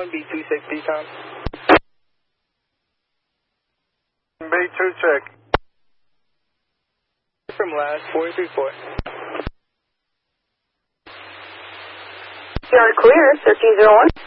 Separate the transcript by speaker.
Speaker 1: B260, Tom.
Speaker 2: B2 check.
Speaker 1: From last 434.
Speaker 3: You are clear, 1301.